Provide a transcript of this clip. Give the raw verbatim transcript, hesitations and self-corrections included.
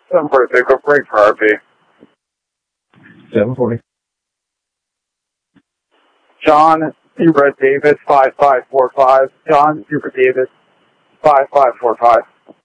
seven forty pickup, break for R P. seven forty. John Hubert Davis, five five four five. John Hubert Davis, five five four five.